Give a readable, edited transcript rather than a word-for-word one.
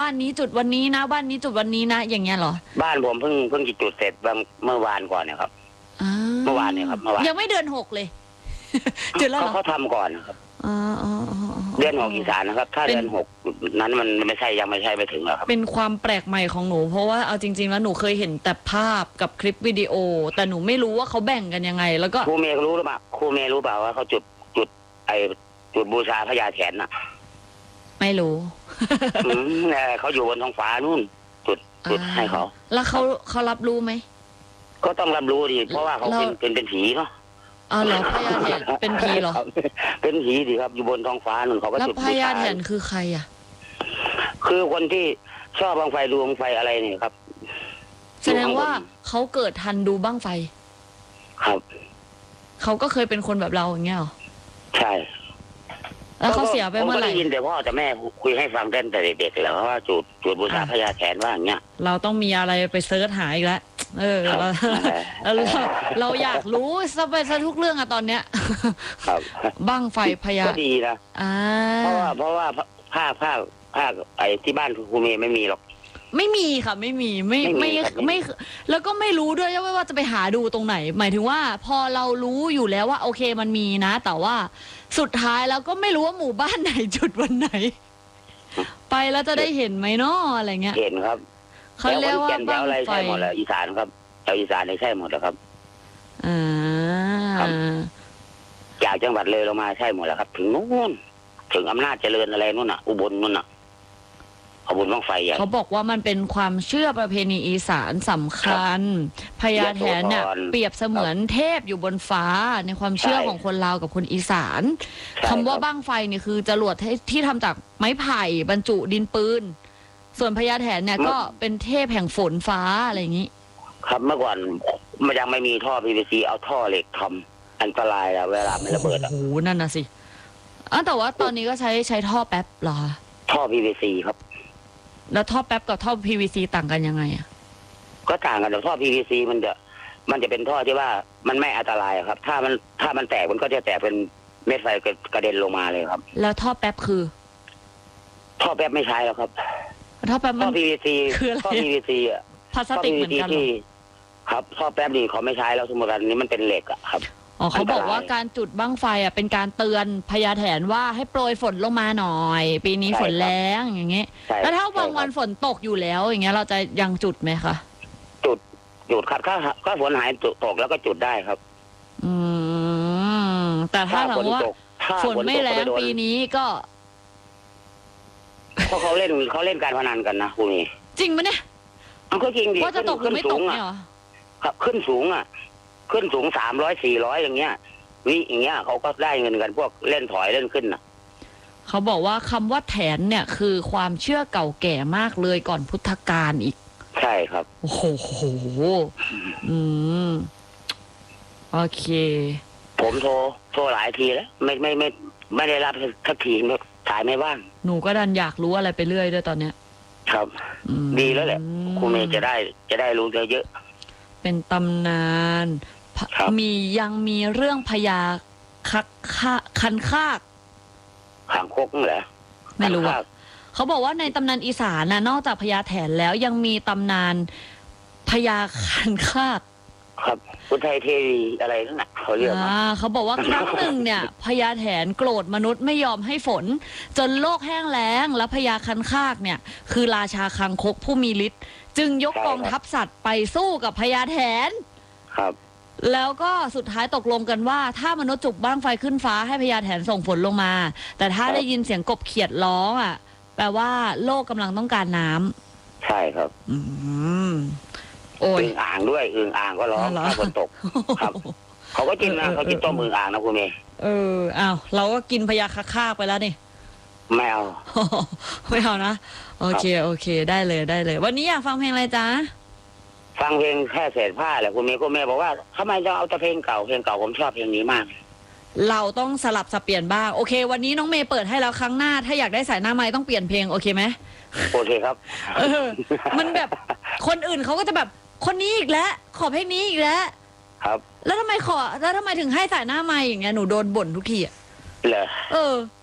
านนี้จุดวันนี้นะบ้านนี้จุดวันนี้นะอย่างเงี้ยเหรอบ้านผมเพิ่งจุดเสร็จเมื่อวานก่อนเนี่ยครับเมื่อวานเนี่ยครับเมื่อวานยังไม่เดือน6เลยจุดแล้วเหรอเขาทำก่อนนะครับเดือน6อีสานนะครับถ้าเดือน6นั้นมันไม่ใช่ยังไม่ใช่ไปถึงหรอกครับเป็นความแปลกใหม่ของหนูเพราะว่าเอาจริงๆแล้วหนูเคยเห็นแต่ภาพกับคลิปวิดีโอแต่หนูไม่รู้ว่าเขาแบ่งกันยังไงแล้วก็ครูเมย์รู้หรือเปล่าครูเมย์รู้เปล่าว่าเขาจุดบูชาพญาแถนน่ะไม่รู้เขาอยู่บนท้องฟ้านู่นจุดให้เขาแล้วเขารับรู้ไหมก็ต้องรับรู้ดิเพราะว่าเขาเป็นผีเนาะเหรอพญาแถนเป็นผีเหรอเป็นผีดิครับอยู่บนท้องฟ้านู่นเขาก็จุดบูชาแล้วพญาแถนคือใครอ่ะคือคนที่ชอบบั้งไฟดูบั้งไฟอะไรนี่ครับแสดงว่าเขาเกิดทันดูบั้งไฟครับเขาก็เคยเป็นคนแบบเราอย่างเงี้ยหรอใช่แล้วเขาเสียไปเมื่อไหร่ผมก็ได้ยินแต่พ่อแต่แม่คุยให้ฟังตั้งแต่เด็กๆแล้วว่าจุดบูชาพญาแถนว่าอย่างเงี้ยเราต้องมีอะไรไปเซิร์ชหาอีกแล้วเราอยากรู้ซะทุกเรื่องอะตอนเนี้ยครับบั้งไฟพญาก็ดีนะเพราะว่าภาคไอ้ที่บ้านครูเมย์ไม่มีหรอกไม่มีค่ะไม่มีไม่แล้วก็ไม่รู้ด้วยว่าจะไปหาดูตรงไหนหมายถึงว่าพอเรารู้อยู่แล้วว่าโอเคมันมีนะแต่ว่าสุดท้ายแล้วก็ไม่รู้ว่าหมู่บ้านไหนจุดวันไหนไปแล้วจะได้เห็นไหมเนาะอะไรเงี้ยเห็นครับเขาเรียกว่าบ้างไฟใช่หมดเลยอีสานครับแถวอีสานใช่หมดแล้วครับจากจังหวัดเลยลงมาใช่หมดแล้วครับถึงนู่นถึงอำนาจเจริญอะไรนู่นน่ะอุบลนู่นน่ะขบวนบั้งไฟเขาบอกว่ามันเป็นความเชื่อประเพณีอีสานสำคัญพญาแถนเนี่ยเปรียบเสมือนเทพอยู่บนฟ้าในความเชื่อของคนลาวกับคนอีสานคำว่าบั้งไฟนี่คือจรวดที่ทำจากไม้ไผ่บรรจุดินปืนส่วนพญาแถนเนี่ยก็เป็นเทพแห่งฝนฟ้าอะไรอย่างนี้ครับเมื่อก่อนมันยังไม่มีท่อ PVC เอาท่อเหล็กทำอันตรายแล้วเวลามันระเบิดโอ้โหนั่นน่ะสิแต่ว่าตอนนี้ก็ใช้ท่อแป๊บเหรอท่อ PVC ครับแล้วท่อแป๊บกับท่อ PVC ต่างกันยังไงอ่ะก็ต่างกันแต่ท่อ PVC มันจะเป็นท่อที่ว่ามันไม่อันตรายครับถ้ามันแตกมันก็จะแตกเป็นเม็ดไฟกระเด็นลงมาเลยครับแล้วท่อแป๊บคือท่อแป๊บไม่ใช้แล้วครับท่อแป๊บมัน PVC ท่อ PVC อ่ะพลาสติกเหมือนกันครับท่อแป๊บนี่เขาไม่ใช้แล้วสมมติอันนี้มันเป็นเหล็กอ่ะครับเขาบอกว่าการจุดบั้งไฟอ่ะเป็นการเตือนพญาแถนว่าให้โปรยฝนลงมาหน่อยปีนี้ฝนแรงอย่างเงี้ยแล้วถ้าบางวันฝนตกอยู่แล้วอย่างเงี้ยเราจะยังจุดไหมคะจุดครับถ้าฝนหายตกแล้วก็จุดได้ครับแต่ถ้าถามว่าฝนไม่แรงปีนี้ก็เพราะเขาเล่นการพนันกันนะคุณนี่จริงไหมเนี่ยมันก็จริงดิว่าจะตกหรือไม่ตกเนี่ยครับขึ้นสูง300 400อย่างเงี้ยอย่างเงี้ยเขาก็ได้เงินกันพวกเล่นถอยเล่นขึ้นน่ะเขาบอกว่าคำว่าแถนเนี่ยคือความเชื่อเก่าแก่มากเลยก่อนพุทธกาลอีกใช่ครับโอ้โหโอเคผมโทรหลายทีแล้วไม่ได้รับสักทีสายไม่ว่างหนูก็ดันอยากรู้อะไรไปเรื่อยด้วยตอนเนี้ยครับดีแล้วแหละครูเมย์จะได้รู้เยอะเป็นตำนานยังมีเรื่องพญาคันคากหางคกเหรอไม่รู้เขาบอกว่าในตำนานอีสานนะนอกจากพญาแถนแล้วยังมีตำนานพญาคันคากครับพุทธเทวีอะไรนั่นน่ะเขาเรียกเขาบอกว่าครั้งหนึ่งเนี่ยพญาแถนโกรธมนุษย์ไม่ยอมให้ฝนจนโลกแห้งแล้งแล้วพญาคันคากเนี่ยคือราชาคางคกผู้มีฤทธิ์จึงยกกองทัพสัตว์ไปสู้กับพญาแถนครับแล้วก็สุดท้ายตกลงกันว่าถ้ามนุษย์จุกบ้างไฟขึ้นฟ้าให้พญาแถนส่งฝนลงมาแต่ถ้าได้ยินเสียงกบเขียดร้องอ่ะแปลว่าโลกกำลังต้องการน้ำใช่ครับโอ้ยอึ่งอ่างด้วยอึ่งอ่างก็ร้องถ้าฝนตกครับเขาก็กินนะเขากินต้มอึ่งอ่างนะคุณเมย์อ้าวเราก็กินพญาคาไปแล้วนี่ไม่เอานะโอเคได้เลยวันนี้อยากฟังเพลงอะไรจ๊ะฟังเพลงแค่เศษผ้าแหละคุณเมย์ก็แม่บอกว่าทำไมจะเอาแต่เพลงเก่าผมชอบเพลงนี้มากเราต้องสลับสับเปลี่ยนบ้างโอเควันนี้น้องเมย์เปิดให้แล้วครั้งหน้าถ้าอยากได้สายหน้าไม้ต้องเปลี่ยนเพลงโอเคไหมโอเคครับมันแบบคนอื่นเขาก็จะแบบคนนี้อีกแล้วขอเพลงนี้อีกแล้วครับแล้วทำไมถึงให้สายหน้าไม้อย่างเงี้ยหนูโดนบ่นทุกทีอ่ะเหรอ